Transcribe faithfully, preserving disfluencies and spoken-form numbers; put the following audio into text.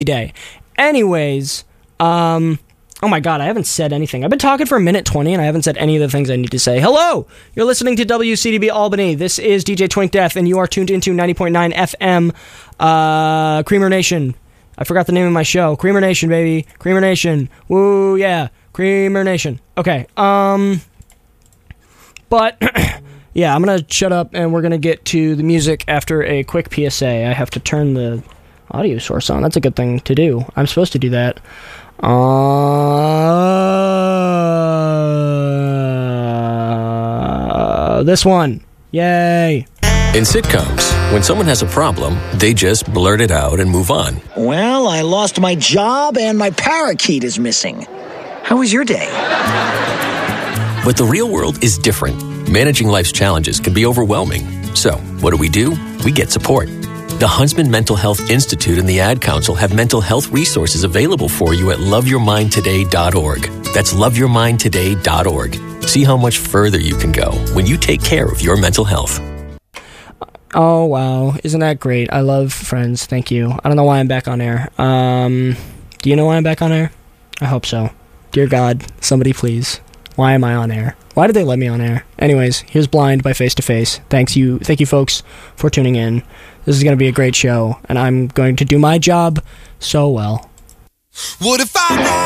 day. Anyways, um, oh my god, I haven't said anything. I've been talking for a minute twenty, and I haven't said any of the things I need to say. Hello! You're listening to W C D B Albany. This is D J Twink Death, and you are tuned into ninety point nine F M, uh, Creamer Nation. I forgot the name of my show. Creamer Nation, baby. Creamer Nation. Woo, yeah. Creamer Nation. Okay, um, but, yeah, I'm gonna shut up, and we're gonna get to the music after a quick P S A. I have to turn the audio source on. That's a good thing to do. I'm supposed to do that. Uh, this one. Yay. In sitcoms, when someone has a problem, they just blurt it out and move on. Well, I lost my job and my parakeet is missing. How was your day? But the real world is different. Managing life's challenges can be overwhelming. So, what do we do? We get support. The Huntsman Mental Health Institute and the Ad Council have mental health resources available for you at love your mind today dot org. That's love your mind today dot org. See how much further you can go when you take care of your mental health. Oh, wow. Isn't that great? I love Friends. Thank you. I don't know why I'm back on air. Um, do you know why I'm back on air? I hope so. Dear God, somebody please. Why am I on air? Why did they let me on air? Anyways, here's Blind by Face to Face. Thanks you, thank you folks for tuning in. This is going to be a great show, and I'm going to do my job so well. What if I